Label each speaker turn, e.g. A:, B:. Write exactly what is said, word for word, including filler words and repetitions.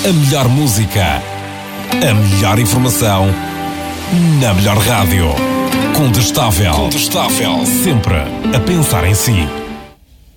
A: A melhor música, a melhor informação, na melhor rádio. Contestável. Contestável. Sempre a pensar em si.